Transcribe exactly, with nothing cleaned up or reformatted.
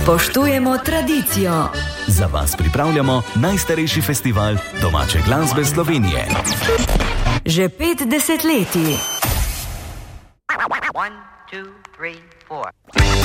Spoštujemo tradicijo. Za vas pripravljamo najstarejši festival domače glasbe Slovenije. Že pet desetletij. One, two, three, four.